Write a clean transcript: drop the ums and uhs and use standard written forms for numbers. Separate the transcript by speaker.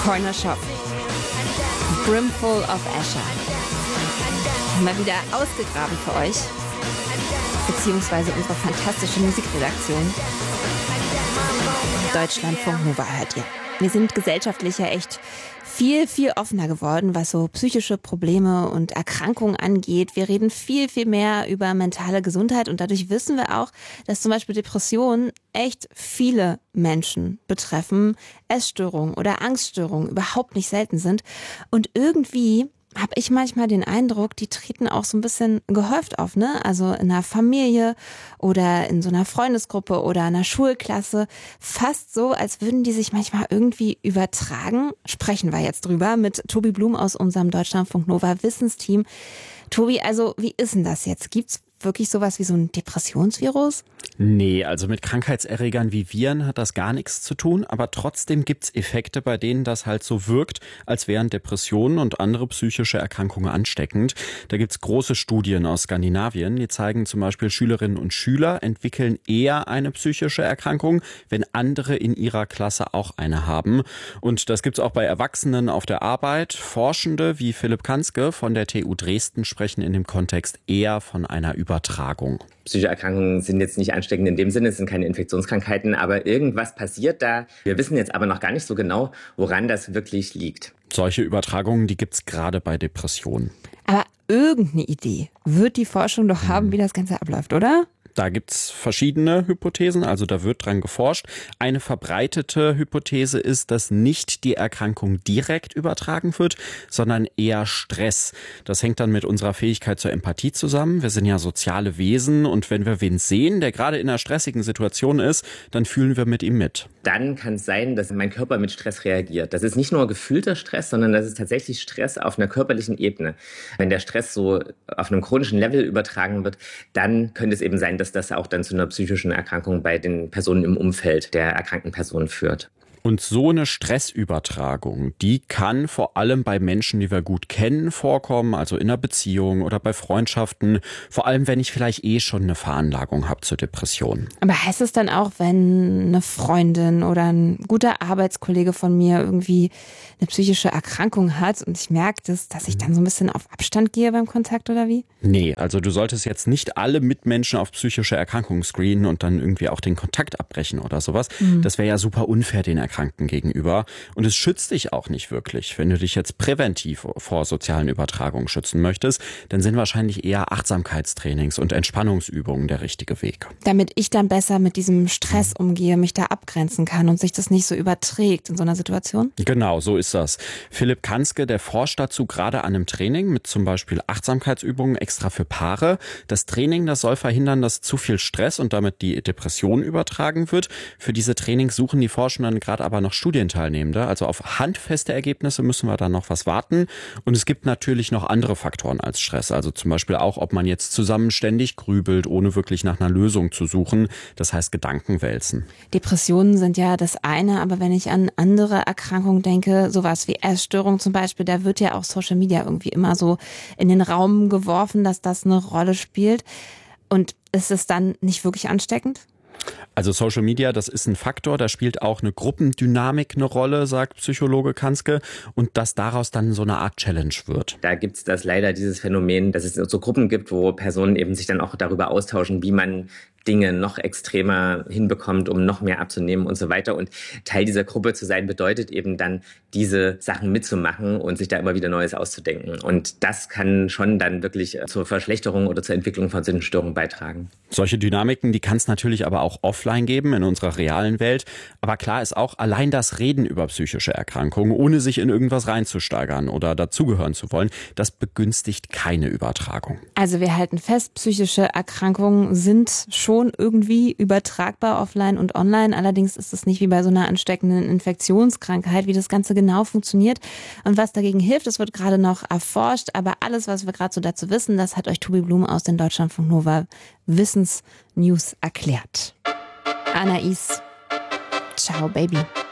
Speaker 1: Corner Shop. Brimful of Asher. Mal wieder ausgegraben für euch. Beziehungsweise unsere fantastische Musikredaktion. Deutschlandfunk Nova hört ihr. Wir sind gesellschaftlich ja echt viel offener geworden, was so psychische Probleme und Erkrankungen angeht. Wir reden viel mehr über mentale Gesundheit und dadurch wissen wir auch, dass zum Beispiel Depressionen echt viele Menschen betreffen, Essstörungen oder Angststörungen überhaupt nicht selten sind. Und irgendwie habe ich manchmal den Eindruck, die treten auch so ein bisschen gehäuft auf, ne? Also in einer Familie oder in so einer Freundesgruppe oder einer Schulklasse. Fast so, als würden die sich manchmal irgendwie übertragen. Sprechen wir jetzt drüber mit Tobi Blum aus unserem Deutschlandfunk Nova Wissensteam. Tobi, also wie ist denn das jetzt? Gibt's wirklich sowas wie so ein Depressionsvirus?
Speaker 2: Nee, also mit Krankheitserregern wie Viren hat das gar nichts zu tun, aber trotzdem gibt's Effekte, bei denen das halt so wirkt, als wären Depressionen und andere psychische Erkrankungen ansteckend. Da gibt's große Studien aus Skandinavien, die zeigen zum Beispiel, Schülerinnen und Schüler entwickeln eher eine psychische Erkrankung, wenn andere in ihrer Klasse auch eine haben. Und das gibt's auch bei Erwachsenen auf der Arbeit. Forschende wie Philipp Kanske von der TU Dresden sprechen in dem Kontext eher von einer Übertragung.
Speaker 3: Psychische Erkrankungen sind jetzt nicht ansteckend in dem Sinne, es sind keine Infektionskrankheiten, aber irgendwas passiert da. Wir wissen jetzt aber noch gar nicht so genau, woran das wirklich liegt.
Speaker 2: Solche Übertragungen, die gibt's gerade bei Depressionen.
Speaker 1: Aber irgendeine Idee wird die Forschung doch haben, wie das Ganze abläuft, oder?
Speaker 2: Da gibt's verschiedene Hypothesen, also da wird dran geforscht. Eine verbreitete Hypothese ist, dass nicht die Erkrankung direkt übertragen wird, sondern eher Stress. Das hängt dann mit unserer Fähigkeit zur Empathie zusammen. Wir sind ja soziale Wesen und wenn wir wen sehen, der gerade in einer stressigen Situation ist, dann fühlen wir mit ihm mit.
Speaker 3: Dann kann es sein, dass mein Körper mit Stress reagiert. Das ist nicht nur gefühlter Stress, sondern das ist tatsächlich Stress auf einer körperlichen Ebene. Wenn der Stress so auf einem chronischen Level übertragen wird, dann könnte es eben sein, dass das auch dann zu einer psychischen Erkrankung bei den Personen im Umfeld der erkrankten Person führt.
Speaker 2: Und so eine Stressübertragung, die kann vor allem bei Menschen, die wir gut kennen, vorkommen, also in einer Beziehung oder bei Freundschaften, vor allem wenn ich vielleicht schon eine Veranlagung habe zur Depression.
Speaker 1: Aber heißt es dann auch, wenn eine Freundin oder ein guter Arbeitskollege von mir irgendwie eine psychische Erkrankung hat und ich merke das, dass ich dann so ein bisschen auf Abstand gehe beim Kontakt oder wie?
Speaker 2: Nee, also du solltest jetzt nicht alle Mitmenschen auf psychische Erkrankungen screenen und dann irgendwie auch den Kontakt abbrechen oder sowas. Das wäre ja super unfair den Erkrankten gegenüber. Und es schützt dich auch nicht wirklich. Wenn du dich jetzt präventiv vor sozialen Übertragungen schützen möchtest, dann sind wahrscheinlich eher Achtsamkeitstrainings und Entspannungsübungen der richtige Weg.
Speaker 1: Damit ich dann besser mit diesem Stress umgehe, mich da abgrenzen kann und sich das nicht so überträgt in so einer Situation?
Speaker 2: Genau, so ist das. Philipp Kanske, der forscht dazu gerade an einem Training mit zum Beispiel Achtsamkeitsübungen extra für Paare. Das Training, das soll verhindern, dass zu viel Stress und damit die Depression übertragen wird. Für diese Trainings suchen die Forschenden gerade aber noch Studienteilnehmende. Also auf handfeste Ergebnisse müssen wir dann noch was warten. Und es gibt natürlich noch andere Faktoren als Stress. Also zum Beispiel auch, ob man jetzt zusammen ständig grübelt, ohne wirklich nach einer Lösung zu suchen. Das heißt Gedankenwälzen.
Speaker 1: Depressionen sind ja das eine, aber wenn ich an andere Erkrankungen denke, sowas wie Essstörung zum Beispiel, da wird ja auch Social Media irgendwie immer so in den Raum geworfen, dass das eine Rolle spielt. Und ist es dann nicht wirklich ansteckend?
Speaker 2: Also Social Media, das ist ein Faktor, da spielt auch eine Gruppendynamik eine Rolle, sagt Psychologe Kanske, und dass daraus dann so eine Art Challenge wird.
Speaker 3: Da gibt es das leider, dieses Phänomen, dass es so Gruppen gibt, wo Personen eben sich dann auch darüber austauschen, wie man Dinge noch extremer hinbekommt, um noch mehr abzunehmen und so weiter. Und Teil dieser Gruppe zu sein, bedeutet eben dann, diese Sachen mitzumachen und sich da immer wieder Neues auszudenken. Und das kann schon dann wirklich zur Verschlechterung oder zur Entwicklung von Sinnstörungen beitragen.
Speaker 2: Solche Dynamiken, die kann es natürlich aber auch offline geben, in unserer realen Welt. Aber klar ist auch, allein das Reden über psychische Erkrankungen, ohne sich in irgendwas reinzusteigern oder dazugehören zu wollen, das begünstigt keine Übertragung.
Speaker 1: Also wir halten fest, psychische Erkrankungen sind schon irgendwie übertragbar offline und online. Allerdings ist es nicht wie bei so einer ansteckenden Infektionskrankheit, wie das Ganze genau funktioniert und was dagegen hilft. Das wird gerade noch erforscht, aber alles, was wir gerade so dazu wissen, das hat euch Tobi Blum aus den Deutschlandfunk Nova Wissensnews erklärt. Anais, ciao Baby.